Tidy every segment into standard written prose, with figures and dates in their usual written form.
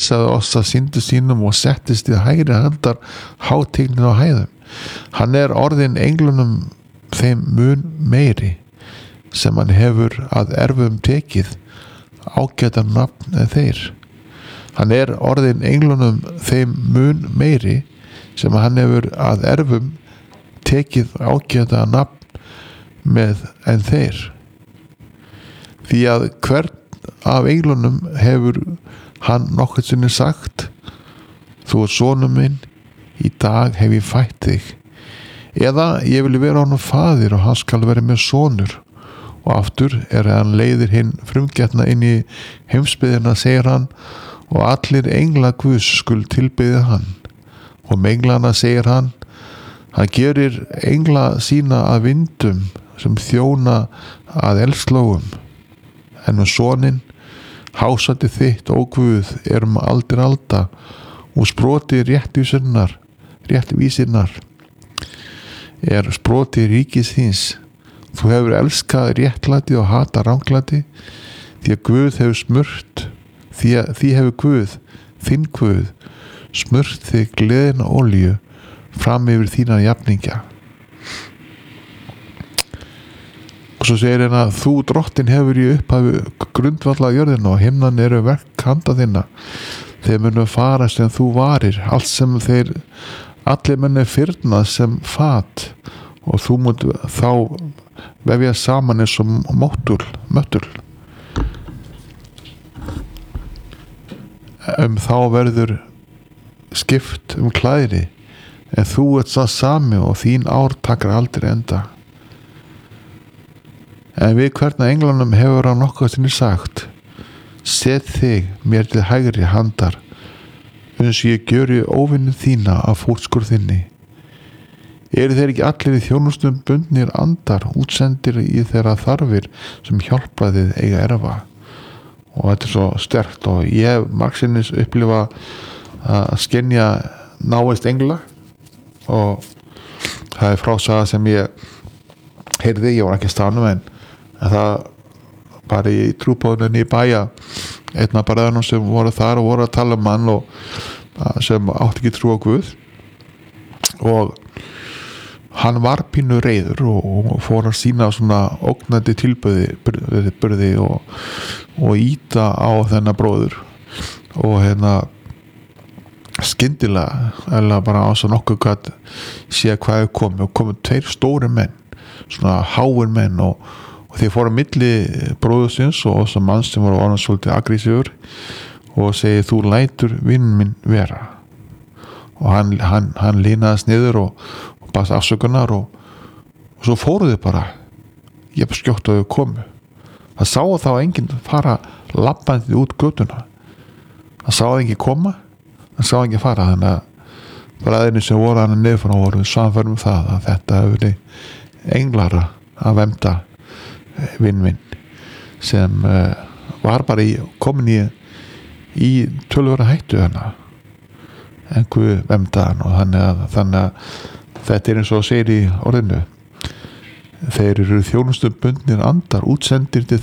hreinsaði oss af syndum sínum og settist við hægri handar hátignin á hæðum. Hann orðinn englunum þeim mun meiri sem hann hefur að erfum tekið ágæta nafn en þeir. Hann orðinn englunum þeim mun meiri sem hann hefur að erfum tekið ágæta nafn með en þeir. Því að hvern af englunum hefur hann nokkuð sinni sagt: þú sonur minn, í dag hef ég fætt þig. Eða ég vil vera honum faðir og hann skal vera með sonur. Og aftur hann leiðir hinn frumgetna inn í heimsbyggðina, segir hann, og allir engla Guðs skul tilbiðja hann. Og englana segir hann gerir engla sína að vindum sem þjóna að eldslógum. En soninn, hásandi þitt, ó Guð, aldir alda, og sproti réttvísinnar, sproti ríkis þíns. Þú hefur elskað réttlæti og hata ranglæti, því að Guð hefur smurt, því hefur Guð, þinn Guð, smurt þig gleðina olíu fram yfir þína jafningja. Og svo segir hann að þú drottin hefur í upphafi grundvallað jörðina og himnan verk handa þinna. Þeir munu fara sem þú varir, allt sem allir munu fyrna sem fat, og þú munt þá vefja saman eins og möttul. Þá verður skipt klæði, en þú sá sami og þín ár takar aldrei enda. En við hvernig englanum hefur hann nokkuð sinni sagt: set þig mér til hægri handar, uns ég gjöri óvinni þína af fótskur þinni. Þeir ekki allir í þjónustum bundnir andar, útsendir í þeirra þarfir sem hjálpaðið eiga erfa? Og þetta svo sterkt, og ég hef margsinnis upplifa að skynja náist engla, og það frásaga sem ég heyrði, ég var ekki stafnum, en það bara í trúbóðinni í bæja, einna bræðunum sem voru þar og voru að tala mann og sem átti ekki trú á Guð, og hann var pínu reiður og fór að sína svona ógnandi tilburði og íta á þennan bróður, og skyndilega eða bara á svo nokkuð gat sé hvað komu tveir stóri menn, svona háir menn, og þeir fóru á milli bróðursins og þess að mann sem voru orðinn svolítið aggressífur og segi: þú lætur vinn minn vera. Og hann línaðist niður og baðst afsökunar, og svo fóru þau bara skjótt að þau komu. Það sá þá enginn fara labbandi út götuna, það sá enginn koma, það sá enginn fara. Þannig að bræðinni sem voru hann niðurfram voru samferðum það að þetta hefur verið englar að vernda vinn sem var bara komin í tölvöra hættu hana, en Guð vernda hann. Og þannig að þetta eins og segir í orðinu: þeir eru þjónustum bundnir andar, útsendir í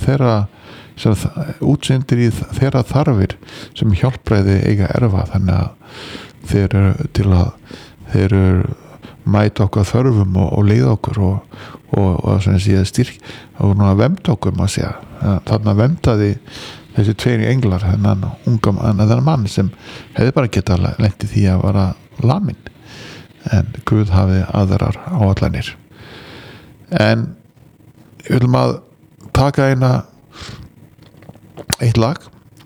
þeirra þarfir sem hjálpræði eiga erfa. Þannig að þeir eru mæta okkar þörfum og leiða okkur og svona sé styrk og núna vemta okkur, maður segja. Þarna vemtaði þessi tveir englar þennan mann sem hefði bara getað lent í því að vara lamin, en Guð hafi aðrar áallanir. En við viljum að taka eitt lag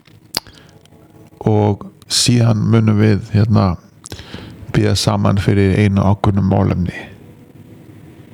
og síðan munum við biðja saman fyrir einu ákveðnu málefni.